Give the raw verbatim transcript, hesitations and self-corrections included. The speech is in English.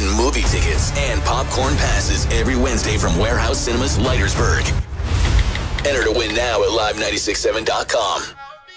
movie tickets and popcorn passes every Wednesday from Warehouse Cinemas, Leitersburg. Enter to win now at live nine six seven dot com.